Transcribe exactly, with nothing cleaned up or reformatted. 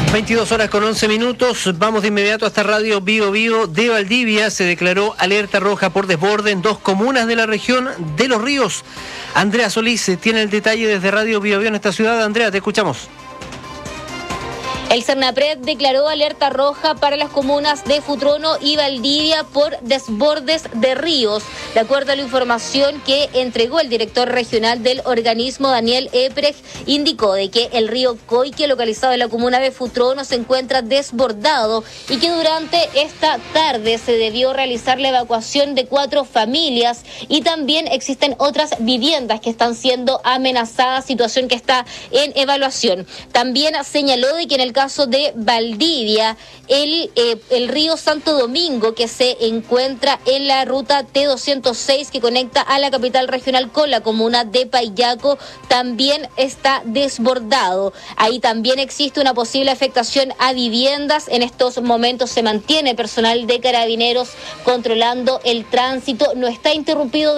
veintidós horas con once minutos, vamos de inmediato hasta Radio Bío Bío de Valdivia. Se declaró alerta roja por desborde en dos comunas de la región de Los Ríos. Andrea Solís tiene el detalle desde Radio Bío Bío en esta ciudad. Andrea, te escuchamos. El Cernapred declaró alerta roja para las comunas de Futrono y Valdivia por desbordes de ríos. De acuerdo a la información que entregó el director regional del organismo, Daniel Eprecht, indicó de que el río Coique, localizado en la comuna de Futrono, se encuentra desbordado y que durante esta tarde se debió realizar la evacuación de cuatro familias y también existen otras viviendas que están siendo amenazadas, situación que está en evaluación. También señaló de que en el caso de Valdivia, el, eh, el río Santo Domingo, que se encuentra en la ruta T doscientos seis que conecta a la capital regional con la comuna de Payaco, también está desbordado. Ahí también existe una posible afectación a viviendas. En estos momentos se mantiene personal de Carabineros controlando el tránsito. No está interrumpido